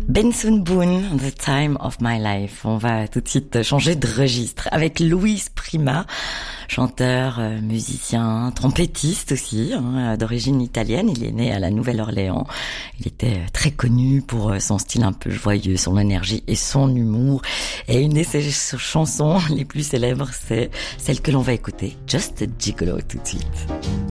Benson Boone, The Time of My Life. On va tout de suite changer de registre avec Luis Prima, chanteur, musicien, trompettiste aussi, d'origine italienne. Il est né à la Nouvelle-Orléans. Il était très connu pour son style un peu joyeux, son énergie et son humour. Et une de ses chansons les plus célèbres, c'est celle que l'on va écouter, Just a Gigolo, tout de suite.